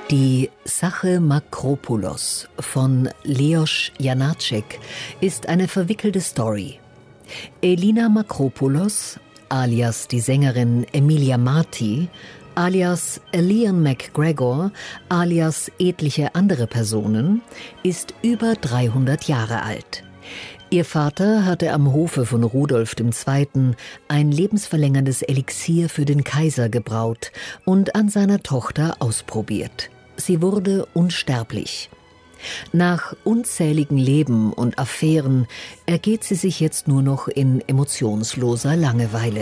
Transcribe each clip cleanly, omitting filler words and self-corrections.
Die Sache Makropoulos von Leos Janáček ist eine verwickelte Story. Elina Makropoulos, alias die Sängerin Emilia Marti, alias Leon McGregor, alias etliche andere Personen, ist über 300 Jahre alt. Ihr Vater hatte am Hofe von Rudolf II. Ein lebensverlängerndes Elixier für den Kaiser gebraut und an seiner Tochter ausprobiert. Sie wurde unsterblich. Nach unzähligen Leben und Affären ergeht sie sich jetzt nur noch in emotionsloser Langeweile.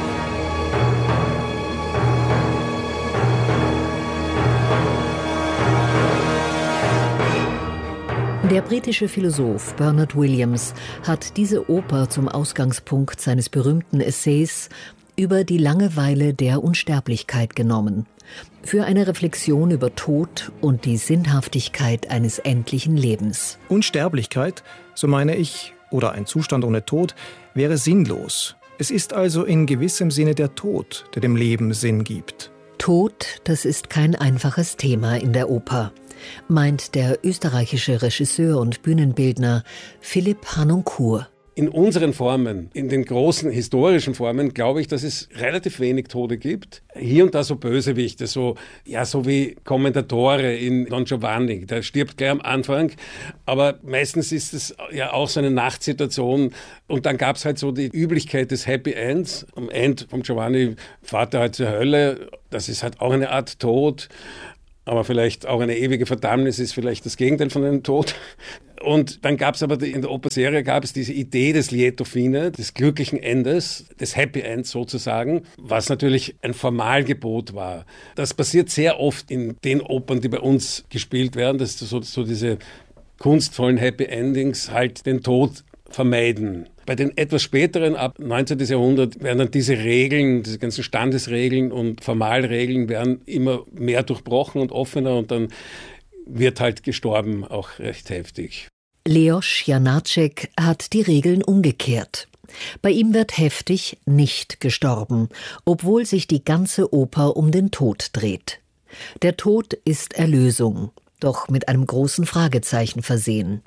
Der britische Philosoph Bernard Williams hat diese Oper zum Ausgangspunkt seines berühmten Essays über die Langeweile der Unsterblichkeit genommen. Für eine Reflexion über Tod und die Sinnhaftigkeit eines endlichen Lebens. Unsterblichkeit, so meine ich, oder ein Zustand ohne Tod, wäre sinnlos. Es ist also in gewissem Sinne der Tod, der dem Leben Sinn gibt. Tod, das ist kein einfaches Thema in der Oper, meint der österreichische Regisseur und Bühnenbildner Philipp Harnoncourt. In unseren Formen, in den großen historischen Formen, glaube ich, dass es relativ wenig Tode gibt. Hier und da so Bösewichte, so wie Kommentatore in Don Giovanni. Der stirbt gleich am Anfang, aber meistens ist es ja auch so eine Nachtsituation. Und dann gab es halt so die Üblichkeit des Happy Ends. Am Ende vom Giovanni fährt er halt zur Hölle. Das ist halt auch eine Art Tod. Aber vielleicht auch eine ewige Verdammnis ist vielleicht das Gegenteil von einem Tod. Und dann gab es aber in der Operserie diese Idee des Lieto fine, des glücklichen Endes, des Happy Ends sozusagen, was natürlich ein Formalgebot war. Das passiert sehr oft in den Opern, die bei uns gespielt werden, dass so diese kunstvollen Happy Endings halt den Tod vermeiden. Bei den etwas späteren, ab 19. Jahrhundert, werden dann diese Regeln, diese ganzen Standesregeln und Formalregeln werden immer mehr durchbrochen und offener und dann wird halt gestorben, auch recht heftig. Leos Janáček hat die Regeln umgekehrt. Bei ihm wird heftig nicht gestorben, obwohl sich die ganze Oper um den Tod dreht. Der Tod ist Erlösung, doch mit einem großen Fragezeichen versehen.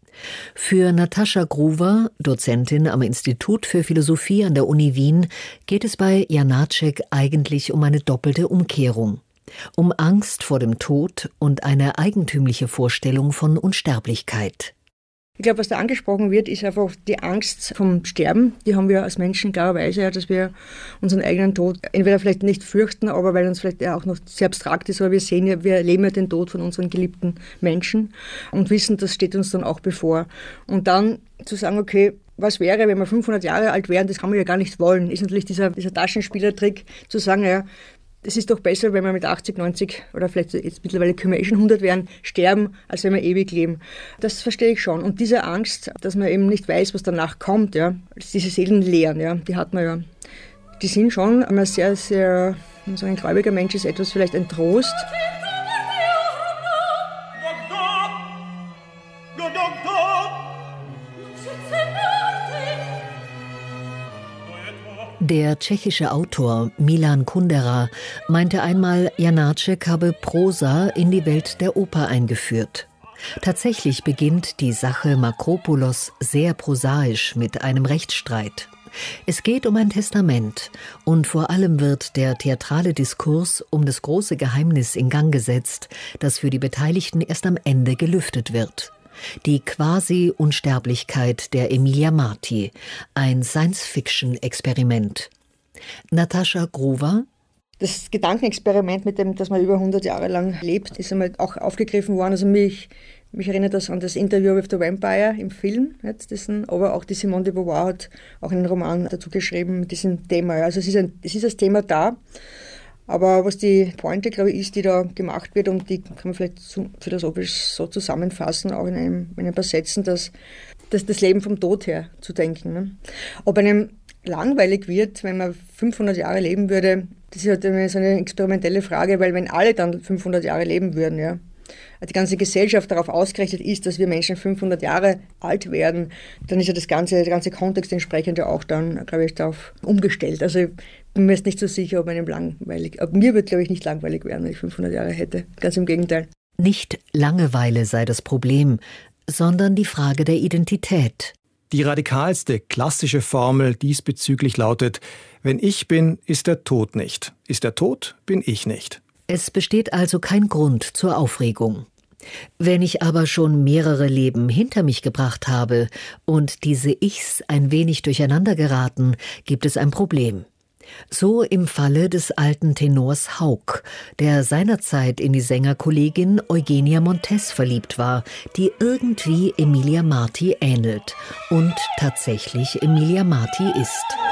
Für Natascha Gruver, Dozentin am Institut für Philosophie an der Uni Wien, geht es bei Janáček eigentlich um eine doppelte Umkehrung. Um Angst vor dem Tod und eine eigentümliche Vorstellung von Unsterblichkeit. Ich glaube, was da angesprochen wird, ist einfach die Angst vom Sterben. Die haben wir als Menschen klarerweise, ja, dass wir unseren eigenen Tod entweder vielleicht nicht fürchten, aber weil uns vielleicht ja auch noch sehr abstrakt ist, aber wir sehen ja, wir erleben ja den Tod von unseren geliebten Menschen und wissen, das steht uns dann auch bevor. Und dann zu sagen, okay, was wäre, wenn wir 500 Jahre alt wären, das kann man ja gar nicht wollen, ist natürlich dieser Taschenspielertrick, zu sagen, ja, es ist doch besser, wenn wir mit 80, 90 oder vielleicht jetzt mittlerweile können wir schon 100 werden, sterben, als wenn wir ewig leben. Das verstehe ich schon. Und diese Angst, dass man eben nicht weiß, was danach kommt, ja, diese Seelenleeren, ja, die hat man ja. Die sind schon, wenn man sehr, sehr, so ein gläubiger Mensch ist, etwas vielleicht ein Trost. Der tschechische Autor Milan Kundera meinte einmal, Janáček habe Prosa in die Welt der Oper eingeführt. Tatsächlich beginnt die Sache Makropoulos sehr prosaisch mit einem Rechtsstreit. Es geht um ein Testament und vor allem wird der theatrale Diskurs um das große Geheimnis in Gang gesetzt, das für die Beteiligten erst am Ende gelüftet wird. Die Quasi-Unsterblichkeit der Emilia Marti, ein Science-Fiction-Experiment. Natascha Gruver. Das Gedankenexperiment, mit dem, dass man über 100 Jahre lang lebt, ist einmal auch aufgegriffen worden. Also mich erinnert das an das Interview with the Vampire im Film, aber auch die Simone de Beauvoir hat auch einen Roman dazu geschrieben mit diesem Thema. Also es ist das Thema da. Aber was die Pointe, glaube ich, ist, die da gemacht wird, und die kann man vielleicht philosophisch so zusammenfassen, auch in ein paar Sätzen, dass das Leben vom Tod her zu denken. Ne? Ob einem langweilig wird, wenn man 500 Jahre leben würde, das ist halt so eine experimentelle Frage, weil wenn alle dann 500 Jahre leben würden, ja, die ganze Gesellschaft darauf ausgerichtet ist, dass wir Menschen 500 Jahre alt werden, dann ist ja der ganze Kontext entsprechend ja auch dann, glaube ich, darauf umgestellt. Also ich bin mir jetzt nicht so sicher, ob mir wird, glaube ich, nicht langweilig werden, wenn ich 500 Jahre hätte. Ganz im Gegenteil. Nicht Langeweile sei das Problem, sondern die Frage der Identität. Die radikalste, klassische Formel diesbezüglich lautet: Wenn ich bin, ist der Tod nicht. Ist er tot, bin ich nicht. Es besteht also kein Grund zur Aufregung. Wenn ich aber schon mehrere Leben hinter mich gebracht habe und diese Ichs ein wenig durcheinander geraten, gibt es ein Problem. So im Falle des alten Tenors Hauck, der seinerzeit in die Sängerkollegin Eugenia Montes verliebt war, die irgendwie Emilia Marti ähnelt und tatsächlich Emilia Marti ist.